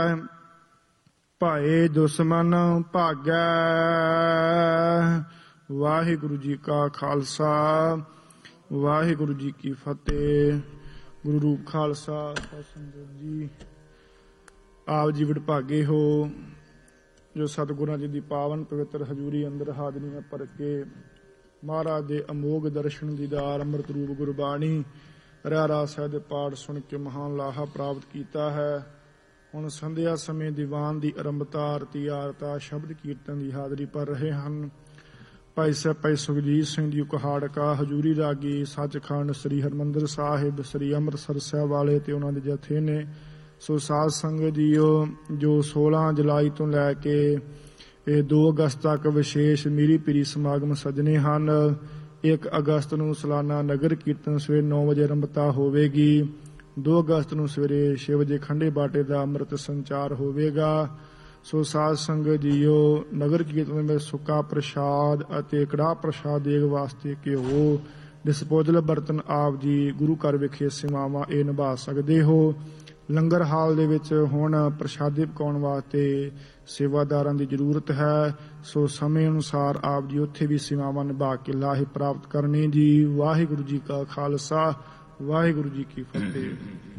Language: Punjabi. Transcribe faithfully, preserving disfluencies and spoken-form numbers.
ਭਾਏ ਦੁਸ਼ਮਨ ਭਾਗੈ। ਵਾਹਿਗੁਰੂ ਜੀ ਕਾ ਖਾਲਸਾ ਵਾਹਿਗੁਰੂ ਜੀ ਕੀ ਫਤਿਹ। ਗੁਰੂ ਰੂਪ ਖਾਲਸਾ ਸੰਗਤ ਜੀ, ਆਪ ਜੀ ਵਡਭਾਗੇ ਹੋ ਜੋ ਸਤਿਗੁਰਾਂ ਜੀ ਦੀ ਪਾਵਨ ਪਵਿੱਤਰ ਹਜ਼ੂਰੀ ਅੰਦਰ ਹਾਜ਼ਰੀਆਂ ਭਰ ਕੇ ਮਹਾਰਾਜ ਦੇ ਅਮੋਘ ਦਰਸ਼ਨ ਦੀਦਾਰ ਅੰਮ੍ਰਿਤ ਰੂਪ ਗੁਰਬਾਣੀ ਰਹਿਰਾਸ ਸਾਹਿਬ ਦੇ ਪਾਠ ਸੁਣ ਕੇ ਮਹਾਨ ਲਾਹਾ ਪ੍ਰਾਪਤ ਕੀਤਾ ਹੈ। ਹੁਣ ਸੰਧਿਆ ਸਮੇਂ ਦੀਵਾਨ ਦੀ ਆਰੰਭਤਾ, ਆਰਤੀ, ਆਰਤਾ, ਸ਼ਬਦ ਕੀਰਤਨ ਦੀ ਹਾਜ਼ਰੀ ਭਰ ਰਹੇ ਹਨ। ਭਾਈ ਸਾਹਿਬ ਭਾਈ ਸੁਖਜੀਤ ਸਿੰਘ ਜੀ ਕੁਹਾੜਕਾ ਹਜ਼ੂਰੀ ਰਾਗੀ ਸੱਚਖੰਡ ਸ੍ਰੀ ਹਰਿਮੰਦਰ ਸਾਹਿਬ ਸ੍ਰੀ ਅੰਮ੍ਰਿਤਸਰ ਸਾਹਿਬ ਵਾਲੇ ਤੇ ਉਹਨਾਂ ਦੇ ਜਥੇ ਨੇ। ਸੋ ਸਾਧ ਸੰਗਤ ਜੀਓ, ਜੋ ਸੋਲਾਂ ਜੁਲਾਈ ਤੋਂ ਲੈ ਕੇ ਇਹ ਦੋ ਅਗਸਤ ਤੱਕ ਵਿਸ਼ੇਸ਼ ਮੀਰੀ ਪੀਰੀ ਸਮਾਗਮ ਸੱਜਣੇ ਹਨ। ਇੱਕ ਅਗਸਤ ਨੂੰ ਸਾਲਾਨਾ ਨਗਰ ਕੀਰਤਨ ਸਵੇਰੇ ਨੌ ਵਜੇ ਆਰੰਭਤਾ ਹੋਵੇਗੀ। ਦੋ ਅਗਸਤ ਨੂੰ ਸਵੇਰੇ ਛੇ ਵਜੇ ਖੰਡੇ ਬਾਟੇ ਦਾ ਅੰਮ੍ਰਿਤ ਸੰਚਾਰ ਹੋਵੇਗਾ। ਸੋ ਸਾਧ ਸੰਗਤ ਜੀਓ, ਨਗਰ ਕੀਰਤਨ ਵਿੱਚ ਸੁੱਕਾ ਪ੍ਰਸ਼ਾਦ ਅਤੇ ਕੜਾਹ ਪ੍ਰਸ਼ਾਦ ਦੇਣ ਵਾਸਤੇ ਘਿਓ ਡਿਸਪੋਜ਼ਲ ਬਰਤਨ ਆਪ ਜੀ ਗੁਰੂ ਘਰ ਵਿਖੇ ਸੇਵਾਵਾਂ ਇਹ ਨਿਭਾ ਸਕਦੇ ਹੋ। ਲੰਗਰ ਹਾਲ ਦੇ ਵਿੱਚ ਹੁਣ ਪ੍ਰਸ਼ਾਦੇ ਪਕਾਉਣ ਵਾਸਤੇ ਸੇਵਾਦਾਰਾਂ ਦੀ ਜ਼ਰੂਰਤ ਹੈ। ਸੋ ਸਮੇਂ ਅਨੁਸਾਰ ਆਪ ਜੀ ਉੱਥੇ ਵੀ ਸੇਵਾਵਾਂ ਨਿਭਾ ਕੇ ਲਾਹੇ ਪ੍ਰਾਪਤ ਕਰਨੇ ਜੀ। ਵਾਹਿਗੁਰੂ ਜੀ ਕਾ ਖਾਲਸਾ ਵਾਹਿਗੁਰੂ ਜੀ ਕੀ ਫਤਿਹ।